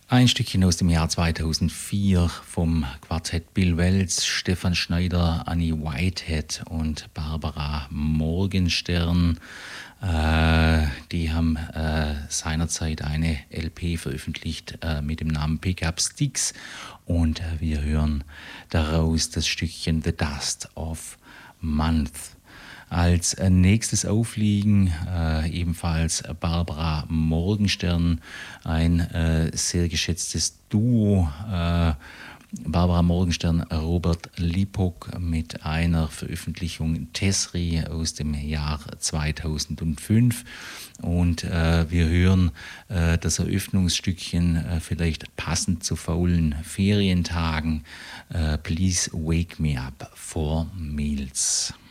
Ein Stückchen aus dem Jahr 2004 vom Quartett Bill Wells, Stefan Schneider, Annie Whitehead und Barbara Morgenstern. Die haben seinerzeit eine LP veröffentlicht mit dem Namen Pickup Sticks und wir hören daraus das Stückchen The Dust of Month. Als nächstes aufliegen ebenfalls Barbara Morgenstern, ein sehr geschätztes Duo. Barbara Morgenstern, Robert Lipok mit einer Veröffentlichung Tesri aus dem Jahr 2005. Und wir hören das Eröffnungsstückchen vielleicht passend zu faulen Ferientagen. Please wake me up for meals.